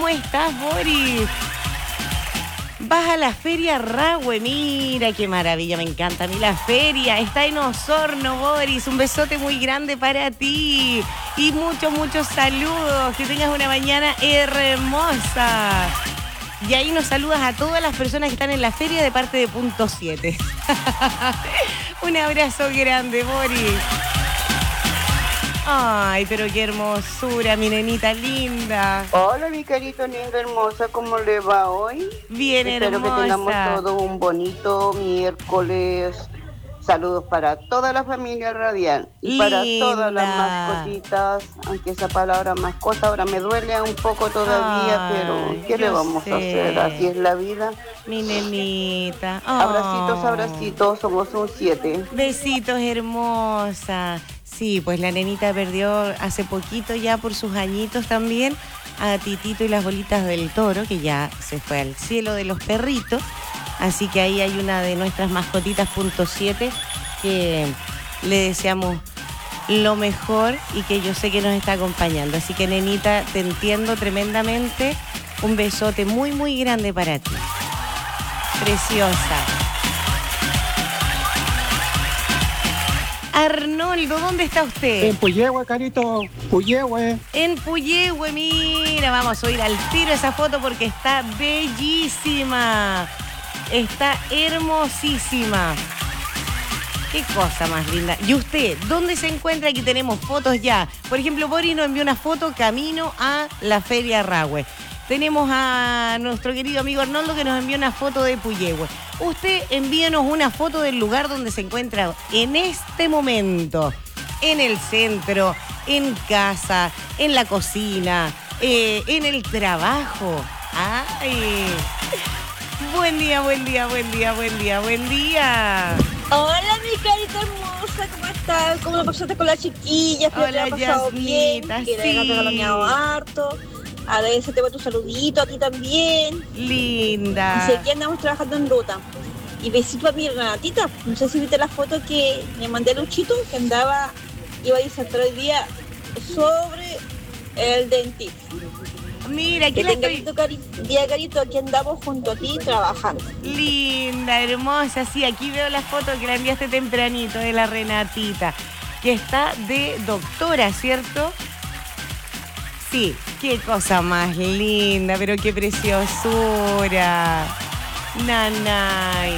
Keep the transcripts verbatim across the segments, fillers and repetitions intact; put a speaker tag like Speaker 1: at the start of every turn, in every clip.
Speaker 1: ¿Cómo estás, Boris? Vas a la Feria Rahue, mira qué maravilla, me encanta a mí la feria. Está en Osorno, Boris, un besote muy grande para ti. Y muchos, muchos saludos, que tengas una mañana hermosa. Y ahí nos saludas a todas las personas que están en la feria de parte de Punto siete. Un abrazo grande, Boris. Ay, pero qué hermosura, mi nenita linda.
Speaker 2: Hola, mi carito linda, hermosa, ¿cómo le va hoy?
Speaker 1: Bien,
Speaker 2: Espero
Speaker 1: hermosa.
Speaker 2: que tengamos todo un bonito miércoles. Saludos para toda la familia radial y
Speaker 1: Linda.
Speaker 2: para todas las mascotitas, aunque esa palabra mascota ahora me duele un poco todavía,
Speaker 1: Ay,
Speaker 2: pero ¿qué le vamos
Speaker 1: sé.
Speaker 2: a hacer? Así es la vida.
Speaker 1: Mi nenita. Oh.
Speaker 2: Abracitos, abracitos, somos un siete.
Speaker 1: Besitos, hermosa. Sí, pues la nenita perdió hace poquito ya por sus añitos también a Titito y las bolitas del toro, que ya se fue al cielo de los perritos. Así que ahí hay una de nuestras mascotitas Punto siete que le deseamos lo mejor y que yo sé que nos está acompañando. Así que, nenita, te entiendo tremendamente. Un besote muy, muy grande para ti. Preciosa. Arnoldo, ¿dónde está usted?
Speaker 3: En Puyehue, carito, Puyehue.
Speaker 1: En Puyehue, mira, vamos a ir al tiro esa foto porque está bellísima. Está hermosísima. Qué cosa más linda. ¿Y usted, dónde se encuentra? Aquí tenemos fotos ya. Por ejemplo, Boris nos envió una foto camino a la Feria Rahue. Tenemos a nuestro querido amigo Arnoldo que nos envió una foto de Puyehue. Usted envíenos una foto del lugar donde se encuentra en este momento. En el centro, en casa, en la cocina, eh, en el trabajo. ¡Ay! Buen día, buen día, buen día, buen día, buen día.
Speaker 4: Hola, mi carita hermosa, ¿cómo estás? ¿Cómo lo pasaste con las chiquillas? Espero que
Speaker 1: Hola,
Speaker 4: te haya pasado bien,
Speaker 1: Yasmita,
Speaker 4: que
Speaker 1: sí.
Speaker 4: le hayas regaloneado harto. A ver, se te va tu saludito a ti también.
Speaker 1: Linda.
Speaker 4: Y sé que andamos trabajando en ruta. Y besito a mi Renatita. No sé si viste la foto que me mandé a Luchito, que andaba, iba a disertar hoy día sobre el dentista.
Speaker 1: Mira, aquí
Speaker 4: Que
Speaker 1: la
Speaker 4: tenga
Speaker 1: estoy...
Speaker 4: lindo cari día, carito, aquí andamos junto a ti trabajando.
Speaker 1: Linda, hermosa. Sí, aquí veo la foto que la enviaste tempranito de la Renatita, que está de doctora, ¿cierto? Sí, qué cosa más linda, pero qué preciosura. Nanay.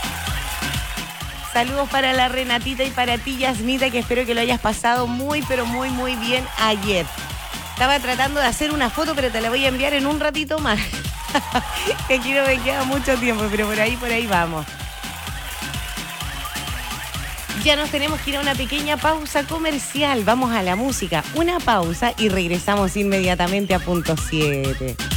Speaker 1: Saludos para la Renatita y para ti, Yasmita, que espero que lo hayas pasado muy, pero muy, muy bien ayer. Estaba tratando de hacer una foto, pero te la voy a enviar en un ratito más. Que aquí no me queda mucho tiempo, pero por ahí, por ahí vamos. Ya nos tenemos que ir a una pequeña pausa comercial. Vamos a la música. Una pausa y regresamos inmediatamente a Punto siete.